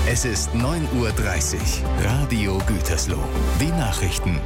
Es ist 9:30 Uhr. Radio Gütersloh. Die Nachrichten.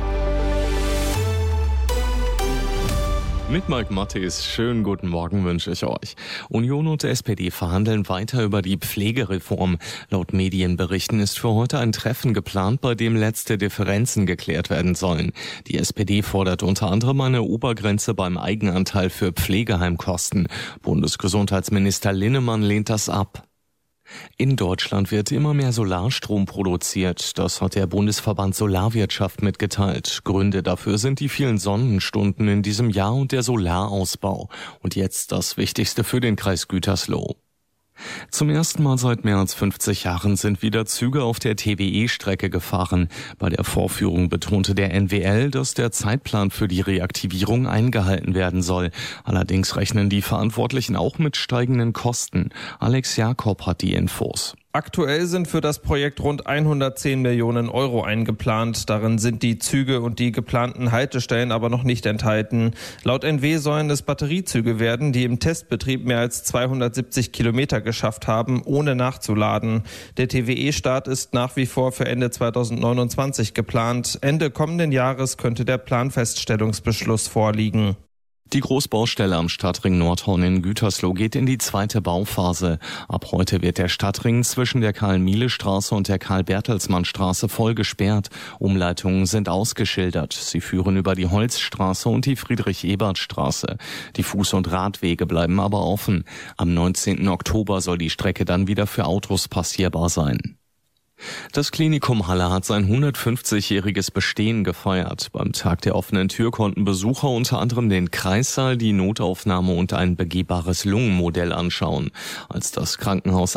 Mit Mike Mattis, schönen guten Morgen wünsche ich euch. Union und SPD verhandeln weiter über die Pflegereform. Laut Medienberichten ist für heute ein Treffen geplant, bei dem letzte Differenzen geklärt werden sollen. Die SPD fordert unter anderem eine Obergrenze beim Eigenanteil für Pflegeheimkosten. Bundesgesundheitsminister Linnemann lehnt das ab. In Deutschland wird immer mehr Solarstrom produziert. Das hat der Bundesverband Solarwirtschaft mitgeteilt. Gründe dafür sind die vielen Sonnenstunden in diesem Jahr und der Solarausbau. Und jetzt das Wichtigste für den Kreis Gütersloh. Zum ersten Mal seit mehr als 50 Jahren sind wieder Züge auf der TWE-Strecke gefahren. Bei der Vorführung betonte der NWL, dass der Zeitplan für die Reaktivierung eingehalten werden soll. Allerdings rechnen die Verantwortlichen auch mit steigenden Kosten. Alex Jakob hat die Infos. Aktuell sind für das Projekt rund 110 Millionen Euro eingeplant. Darin sind die Züge und die geplanten Haltestellen aber noch nicht enthalten. Laut NW sollen es Batteriezüge werden, die im Testbetrieb mehr als 270 Kilometer geschafft haben, ohne nachzuladen. Der TWE-Start ist nach wie vor für Ende 2029 geplant. Ende kommenden Jahres könnte der Planfeststellungsbeschluss vorliegen. Die Großbaustelle am Stadtring Nordhorn in Gütersloh geht in die zweite Bauphase. Ab heute wird der Stadtring zwischen der Karl-Miele-Straße und der Karl-Bertelsmann-Straße voll gesperrt. Umleitungen sind ausgeschildert. Sie führen über die Holzstraße und die Friedrich-Ebert-Straße. Die Fuß- und Radwege bleiben aber offen. Am 19. Oktober soll die Strecke dann wieder für Autos passierbar sein. Das Klinikum Halle hat sein 150-jähriges Bestehen gefeiert. Beim Tag der offenen Tür konnten Besucher unter anderem den Kreissaal, die Notaufnahme und ein begehbares Lungenmodell anschauen. Als das Krankenhaus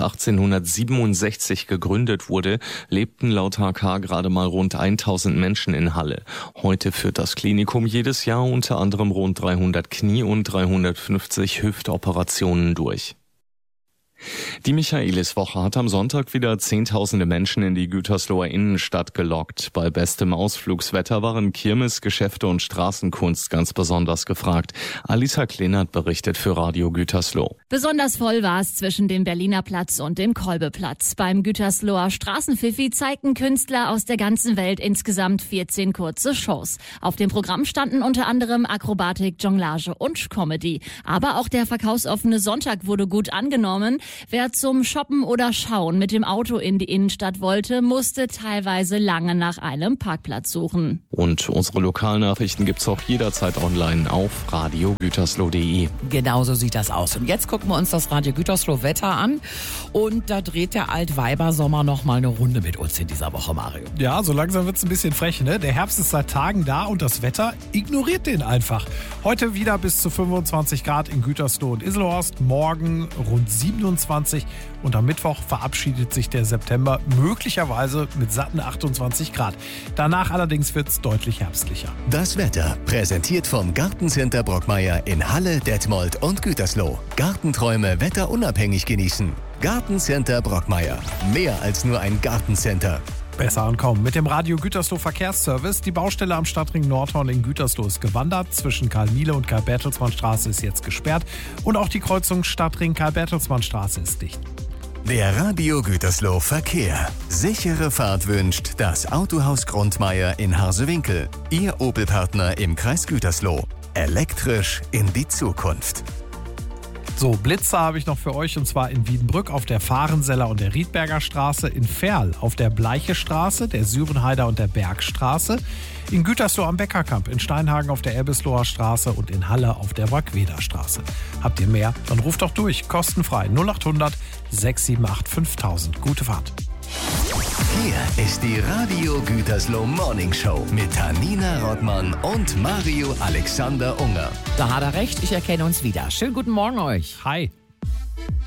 1867 gegründet wurde, lebten laut HK gerade mal rund 1000 Menschen in Halle. Heute führt das Klinikum jedes Jahr unter anderem rund 300 Knie- und 350 Hüftoperationen durch. Die Michaeliswoche hat am Sonntag wieder Zehntausende Menschen in die Gütersloher Innenstadt gelockt. Bei bestem Ausflugswetter waren Kirmes, Geschäfte und Straßenkunst ganz besonders gefragt. Alisa Klenert berichtet für Radio Gütersloh. Besonders voll war es zwischen dem Berliner Platz und dem Kolbeplatz. Beim Gütersloher Straßenpfiffi zeigten Künstler aus der ganzen Welt insgesamt 14 kurze Shows. Auf dem Programm standen unter anderem Akrobatik, Jonglage und Comedy. Aber auch der verkaufsoffene Sonntag wurde gut angenommen. Wer zum Shoppen oder Schauen mit dem Auto in die Innenstadt wollte, musste teilweise lange nach einem Parkplatz suchen. Und unsere Lokalnachrichten gibt's auch jederzeit online auf radiogütersloh.de. Genau so sieht das aus. Und jetzt gucken wir uns das Radio Gütersloh Wetter an. Und da dreht der Altweibersommer noch mal eine Runde mit uns in dieser Woche, Mario. Ja, so langsam wird's ein bisschen frech, ne? Der Herbst ist seit Tagen da und das Wetter ignoriert den einfach. Heute wieder bis zu 25 Grad in Gütersloh und Iselhorst. Morgen rund 27 und am Mittwoch verabschiedet sich der September möglicherweise mit satten 28 Grad. Danach allerdings wird es deutlich herbstlicher. Das Wetter präsentiert vom Gartencenter Brockmeier in Halle, Detmold und Gütersloh. Gartenträume wetterunabhängig genießen. Gartencenter Brockmeier. Mehr als nur ein Gartencenter. Besser ankommen mit dem Radio Gütersloh Verkehrsservice. Die Baustelle am Stadtring Nordhorn in Gütersloh ist gewandert. Zwischen Karl-Miele und Karl-Bertelsmann-Straße ist jetzt gesperrt. Und auch die Kreuzung Stadtring Karl-Bertelsmann-Straße ist dicht. Der Radio Gütersloh Verkehr. Sichere Fahrt wünscht das Autohaus Grundmeier in Harsewinkel. Ihr Opel-Partner im Kreis Gütersloh. Elektrisch in die Zukunft. So, Blitzer habe ich noch für euch, und zwar in Wiedenbrück auf der Fahrenseller und der Riedberger Straße, in Verl auf der Bleiche Straße, der Sürenheider und der Bergstraße, in Gütersloh am Bäckerkamp, in Steinhagen auf der Erbisloher Straße und in Halle auf der Brackweder Straße. Habt ihr mehr? Dann ruft doch durch, kostenfrei 0800 678 5000. Gute Fahrt. Hier ist die Radio Gütersloh Morning Show mit Tanina Rottmann und Mario Alexander Unger. Da hat er recht, ich erkenne uns wieder. Schönen guten Morgen euch. Hi.